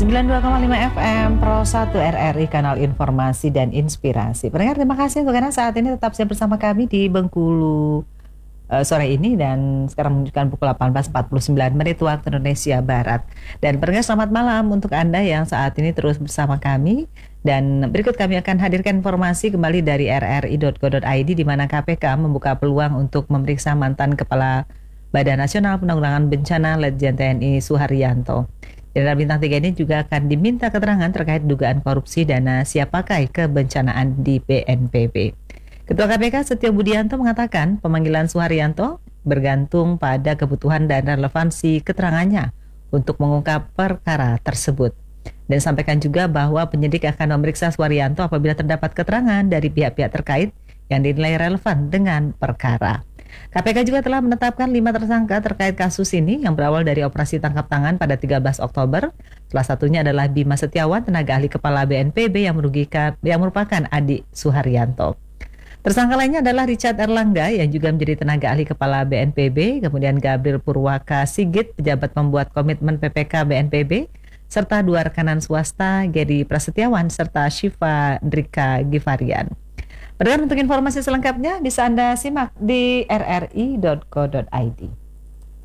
92,5 FM Pro 1 RRI, kanal informasi dan inspirasi. Pendengar, terima kasih untuk karena saat ini tetap siap bersama kami di Bengkulu sore ini, dan sekarang menunjukkan pukul 18.49 waktu Indonesia Barat. Dan pendengar, selamat malam untuk Anda yang saat ini terus bersama kami. Dan berikut kami akan hadirkan informasi kembali dari rri.co.id, di mana KPK membuka peluang untuk memeriksa mantan Kepala Badan Nasional Penanggulangan Bencana Letjen TNI Suharyanto. Jenderal Bintang 3 ini juga akan diminta keterangan terkait dugaan korupsi dana siap pakai kebencanaan di BNPB. Ketua KPK Setio Budianto mengatakan pemanggilan Suharyanto bergantung pada kebutuhan dan relevansi keterangannya untuk mengungkap perkara tersebut. Dan sampaikan juga bahwa penyidik akan memeriksa Suharyanto apabila terdapat keterangan dari pihak-pihak terkait yang dinilai relevan dengan perkara. KPK juga telah menetapkan 5 tersangka terkait kasus ini yang berawal dari operasi tangkap tangan pada 13 Oktober. Salah satunya adalah Bima Setiawan, tenaga ahli kepala BNPB yang merupakan adik Suharyanto. Tersangka lainnya adalah Richard Erlangga yang juga menjadi tenaga ahli kepala BNPB, kemudian Gabriel Purwaka Sigit, pejabat pembuat komitmen PPK BNPB, serta 2 rekanan swasta, Gedi Prasetyawan, serta Syifa Drika Givarian. Untuk informasi selengkapnya bisa Anda simak di rri.co.id.